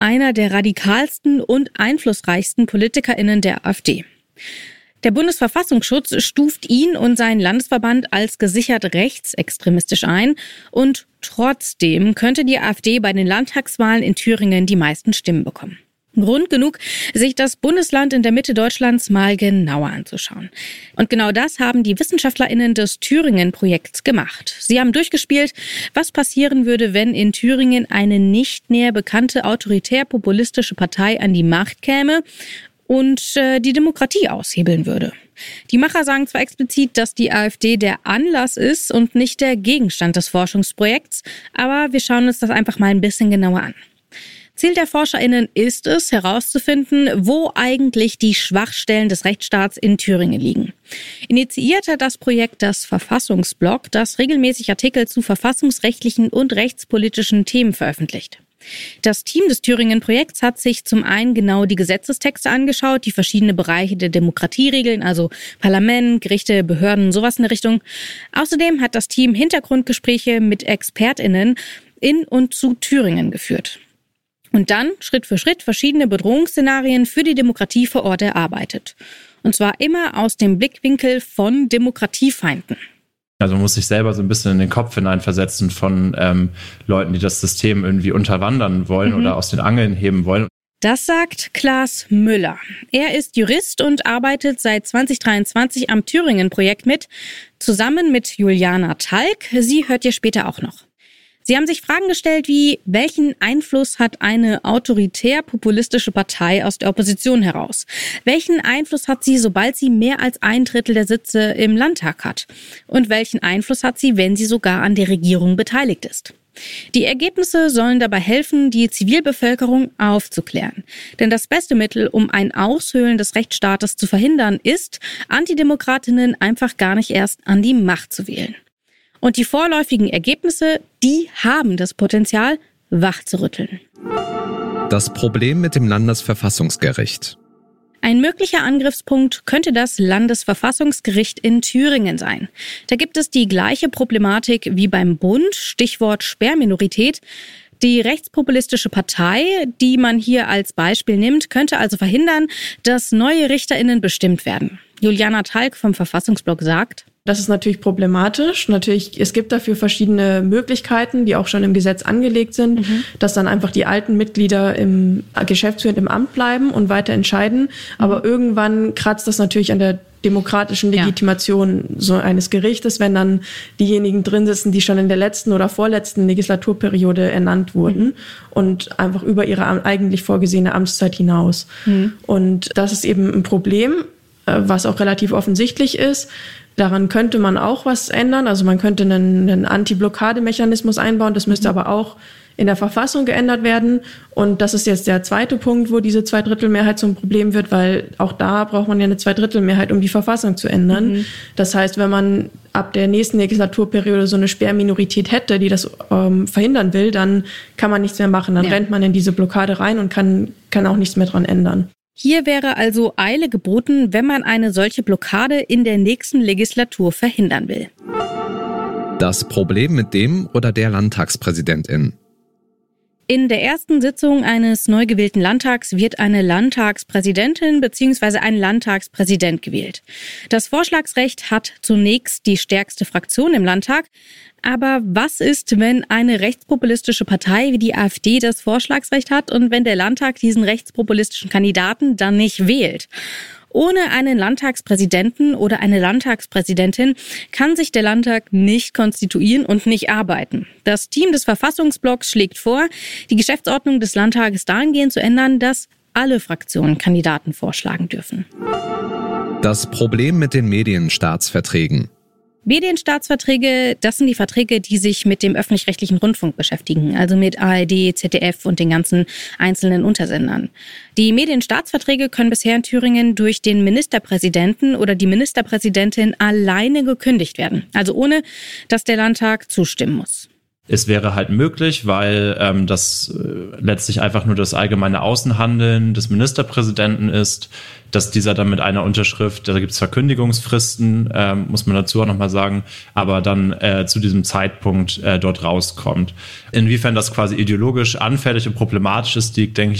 einer der radikalsten und einflussreichsten PolitikerInnen der AfD. Der Bundesverfassungsschutz stuft ihn und seinen Landesverband als gesichert rechtsextremistisch ein und trotzdem könnte die AfD bei den Landtagswahlen in Thüringen die meisten Stimmen bekommen. Grund genug, sich das Bundesland in der Mitte Deutschlands mal genauer anzuschauen. Und genau das haben die WissenschaftlerInnen des Thüringen-Projekts gemacht. Sie haben durchgespielt, was passieren würde, wenn in Thüringen eine nicht näher bekannte autoritär-populistische Partei an die Macht käme und die Demokratie aushebeln würde. Die Macher sagen zwar explizit, dass die AfD der Anlass ist und nicht der Gegenstand des Forschungsprojekts, aber wir schauen uns das einfach mal ein bisschen genauer an. Ziel der ForscherInnen ist es, herauszufinden, wo eigentlich die Schwachstellen des Rechtsstaats in Thüringen liegen. Initiiert hat das Projekt das Verfassungsblog, das regelmäßig Artikel zu verfassungsrechtlichen und rechtspolitischen Themen veröffentlicht. Das Team des Thüringen-Projekts hat sich zum einen genau die Gesetzestexte angeschaut, die verschiedene Bereiche der Demokratie regeln, also Parlament, Gerichte, Behörden, sowas in der Richtung. Außerdem hat das Team Hintergrundgespräche mit ExpertInnen in und zu Thüringen geführt. Und dann Schritt für Schritt verschiedene Bedrohungsszenarien für die Demokratie vor Ort erarbeitet. Und zwar immer aus dem Blickwinkel von Demokratiefeinden. Also man muss sich selber so ein bisschen in den Kopf hineinversetzen von Leuten, die das System irgendwie unterwandern wollen oder aus den Angeln heben wollen. Das sagt Klaas Müller. Er ist Jurist und arbeitet seit 2023 am Thüringen-Projekt mit, zusammen mit Juliana Talk. Sie hört ihr später auch noch. Sie haben sich Fragen gestellt wie, welchen Einfluss hat eine autoritär-populistische Partei aus der Opposition heraus? Welchen Einfluss hat sie, sobald sie mehr als 1/3 der Sitze im Landtag hat? Und welchen Einfluss hat sie, wenn sie sogar an der Regierung beteiligt ist? Die Ergebnisse sollen dabei helfen, die Zivilbevölkerung aufzuklären. Denn das beste Mittel, um ein Aushöhlen des Rechtsstaates zu verhindern, ist, Antidemokratinnen einfach gar nicht erst an die Macht zu wählen. Und die vorläufigen Ergebnisse, die haben das Potenzial, wach zu rütteln. Das Problem mit dem Landesverfassungsgericht. Ein möglicher Angriffspunkt könnte das Landesverfassungsgericht in Thüringen sein. Da gibt es die gleiche Problematik wie beim Bund, Stichwort Sperrminorität. Die rechtspopulistische Partei, die man hier als Beispiel nimmt, könnte also verhindern, dass neue RichterInnen bestimmt werden. Juliana Talk vom Verfassungsblog sagt: Das ist natürlich problematisch. Natürlich, es gibt dafür verschiedene Möglichkeiten, die auch schon im Gesetz angelegt sind, dass dann einfach die alten Mitglieder im geschäftsführend im Amt bleiben und weiter entscheiden. Aber irgendwann kratzt das natürlich an der demokratischen Legitimation so eines Gerichtes, wenn dann diejenigen drin sitzen, die schon in der letzten oder vorletzten Legislaturperiode ernannt wurden und einfach über ihre eigentlich vorgesehene Amtszeit hinaus. Und das ist eben ein Problem, was auch relativ offensichtlich ist. Daran könnte man auch was ändern. Also man könnte einen Anti-Blockade-Mechanismus einbauen. Das müsste aber auch in der Verfassung geändert werden. Und das ist jetzt der zweite Punkt, wo diese 2/3-Mehrheit zum Problem wird, weil auch da braucht man ja eine 2/3-Mehrheit, um die Verfassung zu ändern. Das heißt, wenn man ab der nächsten Legislaturperiode so eine Sperrminorität hätte, die das verhindern will, dann kann man nichts mehr machen. Dann rennt man in diese Blockade rein und kann auch nichts mehr dran ändern. Hier wäre also Eile geboten, wenn man eine solche Blockade in der nächsten Legislatur verhindern will. Das Problem mit dem oder der Landtagspräsidentin. In der ersten Sitzung eines neu gewählten Landtags wird eine Landtagspräsidentin bzw. ein Landtagspräsident gewählt. Das Vorschlagsrecht hat zunächst die stärkste Fraktion im Landtag. Aber was ist, wenn eine rechtspopulistische Partei wie die AfD das Vorschlagsrecht hat und wenn der Landtag diesen rechtspopulistischen Kandidaten dann nicht wählt? Ohne einen Landtagspräsidenten oder eine Landtagspräsidentin kann sich der Landtag nicht konstituieren und nicht arbeiten. Das Team des Verfassungsblocks schlägt vor, die Geschäftsordnung des Landtages dahingehend zu ändern, dass alle Fraktionen Kandidaten vorschlagen dürfen. Das Problem mit den Medienstaatsverträgen. Medienstaatsverträge, das sind die Verträge, die sich mit dem öffentlich-rechtlichen Rundfunk beschäftigen, also mit ARD, ZDF und den ganzen einzelnen Untersendern. Die Medienstaatsverträge können bisher in Thüringen durch den Ministerpräsidenten oder die Ministerpräsidentin alleine gekündigt werden, also ohne, dass der Landtag zustimmen muss. Es wäre halt möglich, weil das letztlich einfach nur das allgemeine Außenhandeln des Ministerpräsidenten ist, dass dieser dann mit einer Unterschrift, da gibt es Verkündigungsfristen, muss man dazu auch nochmal sagen, aber dann zu diesem Zeitpunkt dort rauskommt. Inwiefern das quasi ideologisch anfällig und problematisch ist, liegt, denke ich,